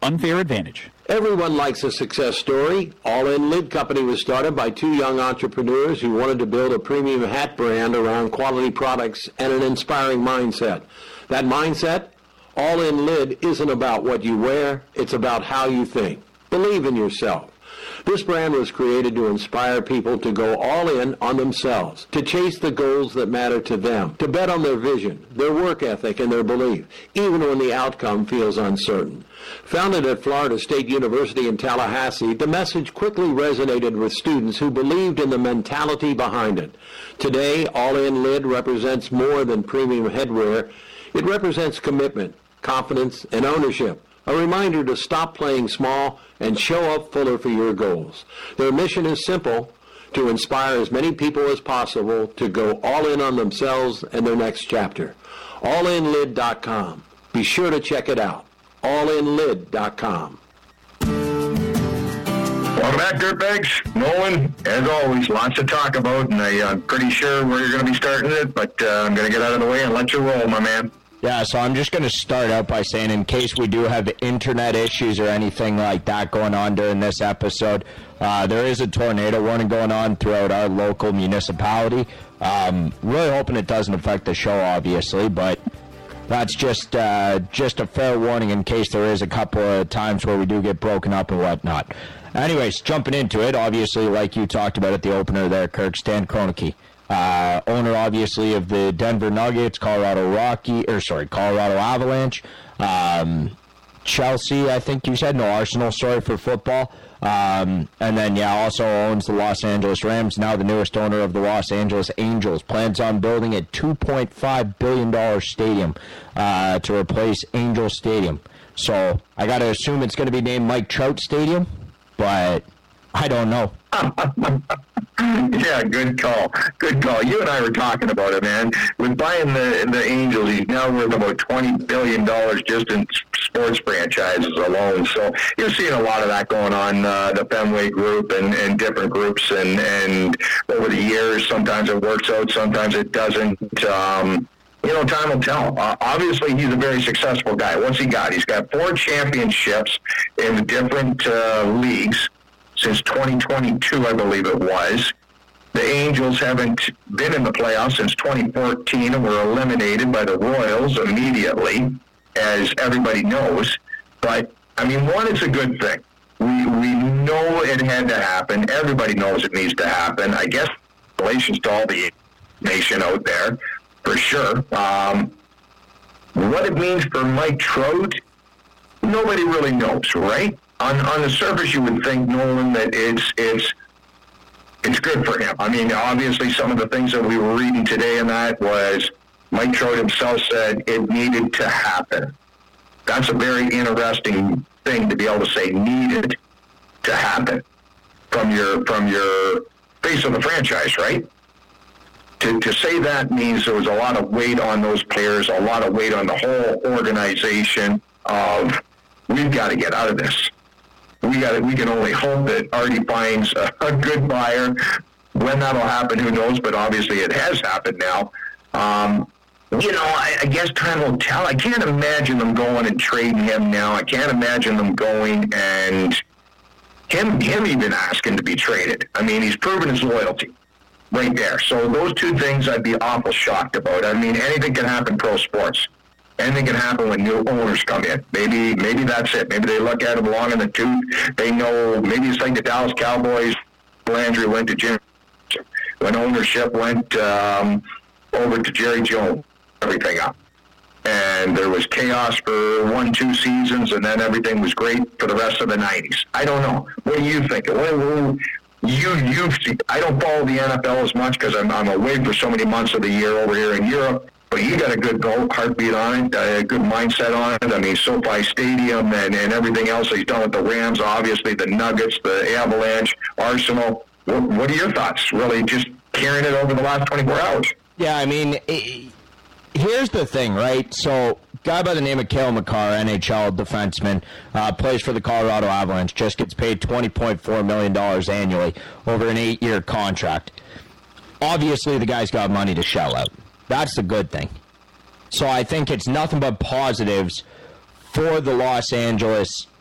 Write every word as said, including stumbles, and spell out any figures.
unfair advantage. Everyone likes a success story. All In Lid Company was started by two young entrepreneurs who wanted to build a premium hat brand around quality products and an inspiring mindset. That mindset? All In Lid isn't about what you wear, it's about how you think. Believe in yourself. This brand was created to inspire people to go all in on themselves, to chase the goals that matter to them, to bet on their vision, their work ethic, and their belief, even when the outcome feels uncertain. Founded at Florida State University in Tallahassee, the message quickly resonated with students who believed in the mentality behind it. Today, All In Lid represents more than premium headwear. It represents commitment, confidence, and ownership. A reminder to stop playing small and show up fuller for your goals. Their mission is simple, to inspire as many people as possible to go all in on themselves and their next chapter. all in lid dot com. Be sure to check it out. all in lid dot com. Welcome back, Dirtbags. Nolan, as always, lots to talk about, and I, I'm pretty sure where you're going to be starting it, but uh, I'm going to get out of the way and let you roll, my man. Yeah, so I'm just going to start out by saying, in case we do have internet issues or anything like that going on during this episode, uh, there is a tornado warning going on throughout our local municipality. Um, really hoping it doesn't affect the show, obviously, but that's just uh, just a fair warning in case there is a couple of times where we do get broken up and whatnot. Anyways, jumping into it, obviously, like you talked about at the opener there, Kirk, Stan Kroenke. Uh, owner, obviously, of the Denver Nuggets, Colorado Rocky, or sorry, Colorado Avalanche, um, Chelsea, I think you said, no, Arsenal, sorry, for football. Um, and then, yeah, also owns the Los Angeles Rams, now the newest owner of the Los Angeles Angels. Plans on building a two point five billion dollars stadium uh, to replace Angel Stadium. So I got to assume it's going to be named Mike Trout Stadium, but I don't know. Yeah, good call. Good call. You and I were talking about it, man. With buying the the Angels, he's now worth about twenty billion dollars just in sports franchises alone. So you're seeing a lot of that going on, uh, the Fenway Group and, and different groups. And, and over the years, sometimes it works out, sometimes it doesn't. Um, you know, time will tell. Uh, obviously, he's a very successful guy. What's he got? He's got four championships in different uh, leagues. Since twenty twenty-two, I believe it was. The Angels haven't been in the playoffs since twenty fourteen and were eliminated by the Royals immediately, as everybody knows. But, I mean, one, it's a good thing. We we know it had to happen. Everybody knows it needs to happen. I guess congratulations to all the nation out there, for sure. Um, what it means for Mike Trout, nobody really knows, right? On on the surface, you would think, Nolan, that it's it's it's good for him. I mean, obviously, some of the things that we were reading today in that was Mike Trout himself said it needed to happen. That's a very interesting thing to be able to say needed to happen from your from your face of the franchise, right? To to say that means there was a lot of weight on those players, a lot of weight on the whole organization of we've got to get out of this. We got. We can only hope that Artie finds a, a good buyer. When that'll happen, who knows? But obviously, it has happened now. Um, you know, I, I guess time will tell. I can't imagine them going and trading him now. I can't imagine them going and him him even asking to be traded. I mean, he's proven his loyalty right there. So those two things, I'd be awful shocked about. I mean, anything can happen in pro sports. Anything can happen when new owners come in. Maybe maybe that's it. Maybe they look at him long in the tooth. They know, maybe it's like the Dallas Cowboys. Landry went to Jim. When ownership went um, over to Jerry Jones, everything up. And there was chaos for one, two seasons, and then everything was great for the rest of the nineties. I don't know. What do you think? What, what, you, you've seen, I don't follow the N F L as much because I'm, I'm away for so many months of the year over here in Europe. But you got a good goal, heartbeat on it, a good mindset on it. I mean, SoFi Stadium and, and everything else he's done with the Rams, obviously the Nuggets, the Avalanche, Arsenal. What, what are your thoughts? Really just carrying it over the last twenty-four hours? Yeah, I mean, it, here's the thing, right? So, guy by the name of Cale Makar, N H L defenseman, uh, plays for the Colorado Avalanche, just gets paid twenty point four million dollars annually over an eight-year contract. Obviously, the guy's got money to shell out. That's the good thing. So I think it's nothing but positives for the Los Angeles